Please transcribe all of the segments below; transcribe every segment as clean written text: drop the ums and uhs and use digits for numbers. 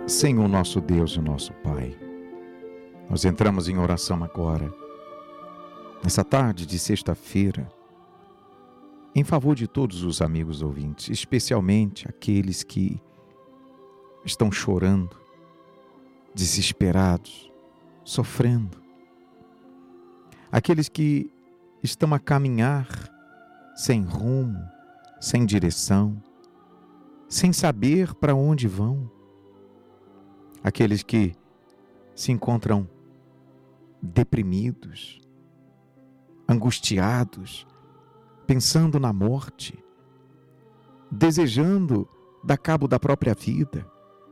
Senhor nosso Deus e nosso Pai, nós entramos em oração agora, nessa tarde de sexta-feira, em favor de todos os amigos ouvintes, especialmente aqueles que estão chorando, desesperados, sofrendo. Aqueles que estão a caminhar sem rumo, sem direção, sem saber para onde vão. Aqueles que se encontram deprimidos, angustiados, pensando na morte, desejando dar cabo da própria vida.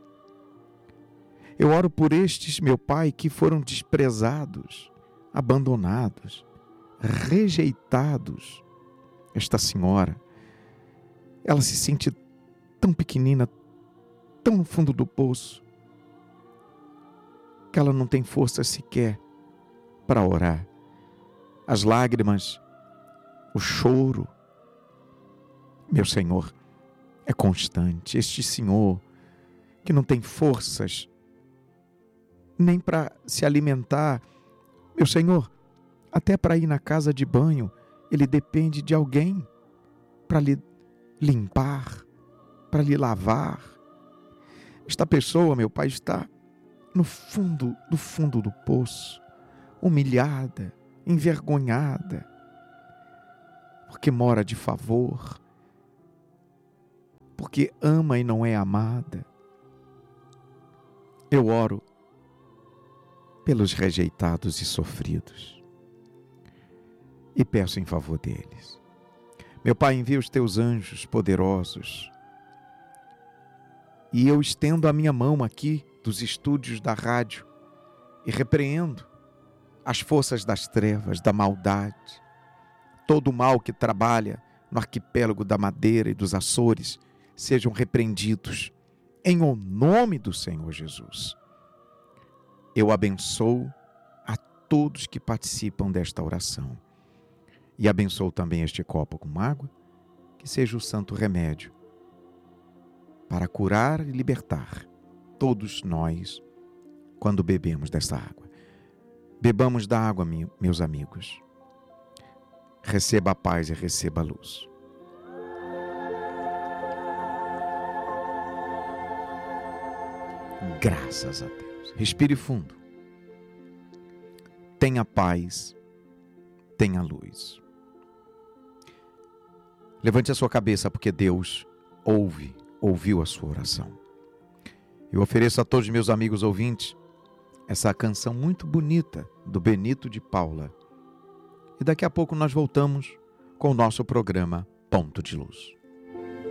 Eu oro por estes, meu Pai, que foram desprezados, abandonados, rejeitados. Esta senhora, ela se sente tão pequenina, tão no fundo do poço, que ela não tem força sequer para orar. As lágrimas, o choro, meu Senhor, é constante. Este Senhor que não tem forças nem para se alimentar, meu Senhor, até para ir na casa de banho, ele depende de alguém para lhe limpar, para lhe lavar. Esta pessoa, meu Pai, está no fundo do poço, humilhada, envergonhada, porque mora de favor, porque ama e não é amada. Eu oro pelos rejeitados e sofridos e peço em favor deles. Meu Pai, envia os teus anjos poderosos e eu estendo a minha mão aqui dos estúdios da rádio e repreendo as forças das trevas, da maldade, todo o mal que trabalha no arquipélago da Madeira e dos Açores, sejam repreendidos em o nome do Senhor Jesus. Eu abençoo a todos que participam desta oração e abençoo também este copo com água, que seja o santo remédio para curar e libertar todos nós, quando bebemos dessa água. Bebamos da água, meus amigos. Receba a paz e receba a luz. Graças a Deus. Respire fundo. Tenha paz, tenha luz. Levante a sua cabeça, porque Deus ouviu a sua oração. Eu ofereço a todos os meus amigos ouvintes essa canção muito bonita do Benito de Paula. E daqui a pouco nós voltamos com o nosso programa Ponto de Luz.